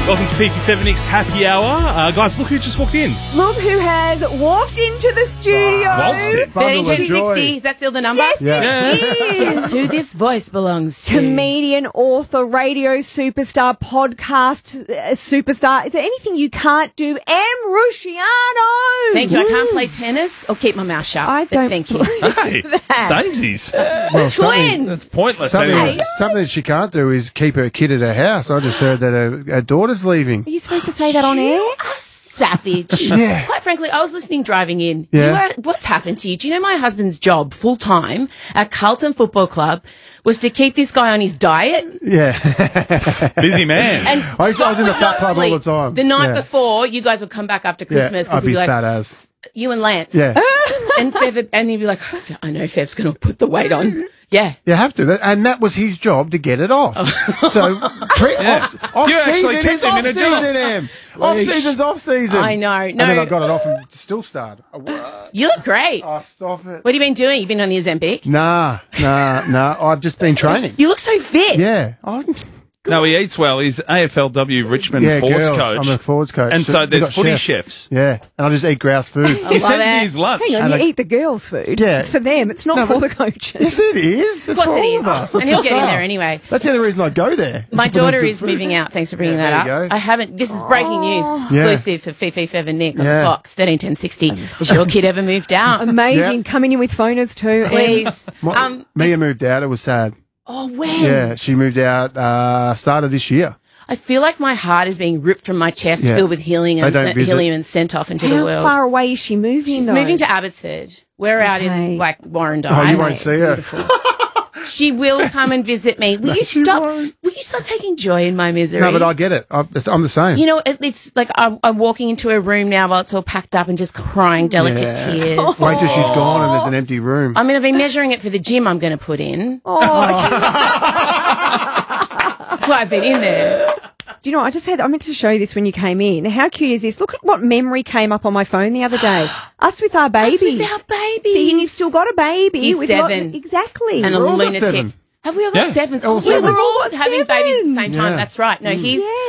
Welcome to Fifi Feminix Happy Hour. Guys, look who just walked in. Look who has walked into the studio. Waltzed in. 1360, is that still the number? Yes, it is. Guess who this voice belongs to? Comedian, author, radio superstar, podcast superstar. Is there anything you can't do? Em Rusciano. Thank you. I can't play tennis or keep my mouth shut. I but don't thank you. Hey, samesies. Well, Twins. That's pointless. Anyway. something she can't do is keep her kid at her house. I just heard that her daughter's leaving. Are you supposed to say that on air? A savage. Yeah. Quite frankly, I was listening driving in. Yeah. What's happened to you? Do you know my husband's job full time at Carlton Football Club was to keep this guy on his diet? Yeah. Busy man. And I was Scott in the would fat not club all sleep. the time. The night Yeah. before, you guys would come back after Christmas I'd because we'd be be like, fat as. you and Lance. Yeah. And Fev, and he'd be like, I know Fev's going to put the weight on. Yeah. You have to. And that was his job to get it off. So, off You actually season kept is him off in a job. season, Em. Off season's off season. I know. And No. then I got it off and still started. You look great. Oh, stop it. What have you been doing? You've been on the Ozempic? Nah. I've just been training. You look so fit. Yeah. No, he eats well. He's AFLW Richmond Fords girls. coach. I'm a Fords coach. And so they've there's got footy chefs. Yeah. And I just eat grouse food. He love sends it. me his lunch. Hang on, And you I- eat the girls' food. Yeah. It's for them. It's not No, for but- the coaches. Yes, it is. Of course it is. And he'll get in there anyway. That's the only reason I go there. My It's for the daughter good is food. moving out. Thanks for bringing Yeah, that there up. you go. I haven't. This is breaking news. Yeah. Exclusive for Fifi, Fev and Nick on Yeah. Fox 131060. Has your kid ever moved out? Amazing. Yep. Coming in with phoners too. Please. Mia moved out. It was sad. Oh, when? Yeah, she moved out start of this year. I feel like my heart is being ripped from my chest, Yeah. filled with helium They don't visit. and sent off into the How world. far away is she moving? She's though? moving to Abbotsford. We're out Okay. in like Warrendie. Oh, you won't see her. She will come and visit me. Will you she stop? won't. Will you stop taking joy in my misery? No, but I get it. I'm the same. You know, it's like I'm walking into a room now while it's all packed up and just crying delicate Yeah. tears. Wait till she's gone and there's an empty room. I mean, I've been measuring it for the gym I'm going to put in. That's why I've been in there. Do you know, I meant to show you this when you came in. How cute is this? Look at what memory came up on my phone the other day. Us with our babies. Us with our babies. See, and you've still got a baby. He's with 7. Exactly. And a We've all got lunatic. 7. Have we all got Yeah. 7s? All Oh, sevens. we're all We've all got having babies at the same time. Yeah. That's right. No, he's